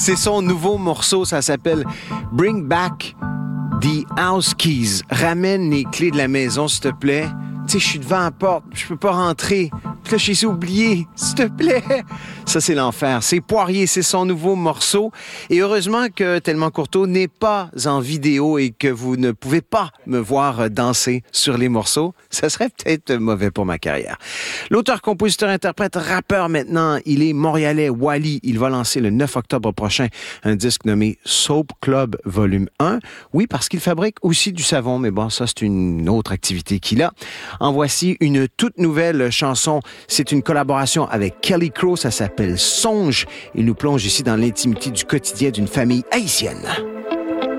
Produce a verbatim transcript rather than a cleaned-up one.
C'est son nouveau morceau, ça s'appelle Bring Back the House Keys. Ramène les clés de la maison, s'il te plaît. Tu sais, je suis devant la porte, je peux pas rentrer. Puis là, je suis oublié, s'il te plaît. Ça, c'est l'enfer. C'est Poirier, c'est son nouveau morceau. Et heureusement que Tellement Courteau n'est pas en vidéo et que vous ne pouvez pas me voir danser sur les morceaux. Ça serait peut-être mauvais pour ma carrière. L'auteur, compositeur, interprète, rappeur maintenant, il est montréalais, Wally. Il va lancer le neuf octobre prochain un disque nommé Soap Club Volume un. Oui, parce qu'il fabrique aussi du savon, mais bon, ça, c'est une autre activité qu'il a. En voici une toute nouvelle chanson. C'est une collaboration avec Kelly Crow. Ça s'appelle Songe. Il nous plonge ici dans l'intimité du quotidien d'une famille haïtienne.